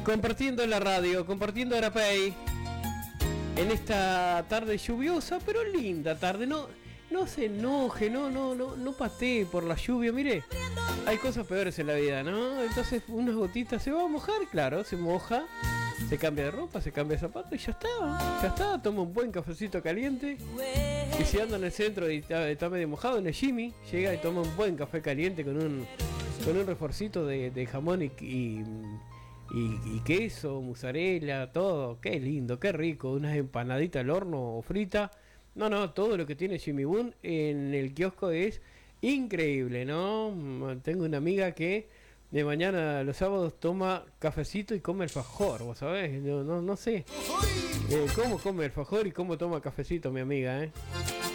Compartiendo la radio, compartiendo Arapey. En esta tarde lluviosa, pero linda tarde. No se enoje, no patee por la lluvia. Mire, hay cosas peores en la vida, ¿no? Entonces unas gotitas, ¿se va a mojar? Claro, se moja. Se cambia de ropa, se cambia de zapato y ya está. Toma un buen cafecito caliente. Y si anda en el centro y está medio mojado, en el Jimmy, llega y toma un buen café caliente con un reforcito de jamón y queso, mozzarella, todo. Qué lindo, qué rico. Unas empanaditas al horno o frita. No, todo lo que tiene Jimmy Boone en el kiosco es increíble, ¿no? Tengo una amiga que de mañana los sábados toma cafecito y come alfajor, ¿vos sabés? No sé cómo come alfajor y cómo toma cafecito mi amiga, ¿eh?